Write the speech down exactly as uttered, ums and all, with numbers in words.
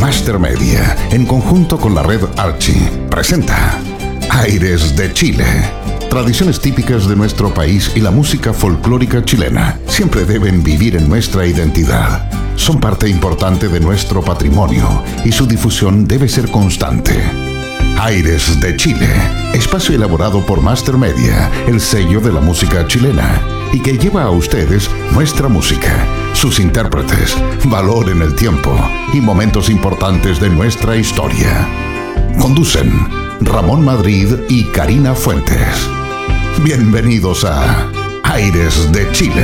Master Media, en conjunto con la red Archie, presenta Aires de Chile. Tradiciones típicas de nuestro país y la música folclórica chilena siempre deben vivir en nuestra identidad. Son parte importante de nuestro patrimonio y su difusión debe ser constante. Aires de Chile, espacio elaborado por Master Media, el sello de la música chilena, y que lleva a ustedes nuestra música, sus intérpretes, valor en el tiempo y momentos importantes de nuestra historia. Conducen Ramón Madrid y Karina Fuentes. Bienvenidos a Aires de Chile.